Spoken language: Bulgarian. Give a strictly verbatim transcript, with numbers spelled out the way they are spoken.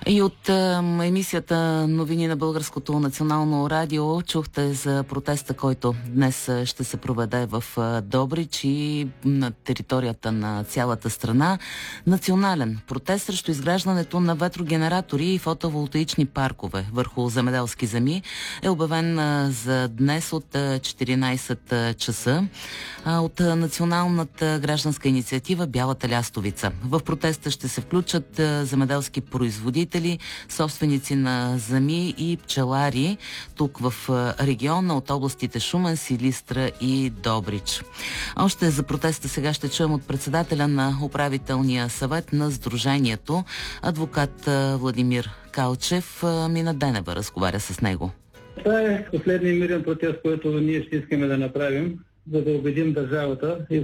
И от а, емисията новини на Българското национално радио чухте за протеста, който днес ще се проведе в а, Добрич и на територията на цялата страна. Национален протест срещу изграждането на ветрогенератори и фотоволтаични паркове върху земеделски земи е обявен а, за днес от а, четиринайсет часа а, от а, Националната гражданска инициатива Бялата лястовица. В протеста ще се включат а, земеделски производители, собственици на земи и пчелари тук в региона от областите Шумен, Силистра и Добрич. Още за протеста сега ще чуем от председателя на управителния съвет на Сдружението, адвокат Владимир Калчев. Мина Денева разговаря с него. Това е последният мирен протест, който ние ще искаме да направим, за да убедим държавата и